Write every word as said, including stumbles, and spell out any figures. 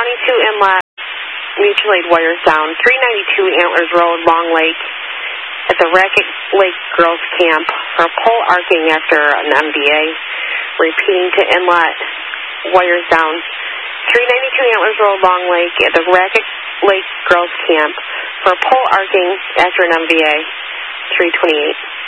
County two Inlet, mutual aid wires down. three ninety-two Antlers Road, Long Lake, at the Racket Lake Girls Camp for a pole arcing after an M V A. Repeating to Inlet, wires down. three ninety-two Antlers Road, Long Lake, at the Racket Lake Girls Camp for a pole arcing after an M V A. three twenty-eight.